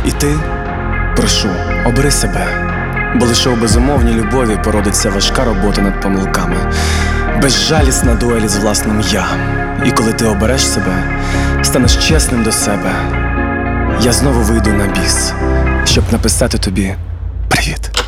І ти, прошу, обери себе, бо лише у безумовній любові породиться важка робота над помилками, безжалісна дуель з власним «я». І коли ти обереш себе, станеш чесним до себе, я знову вийду на біс, щоб написати тобі привіт.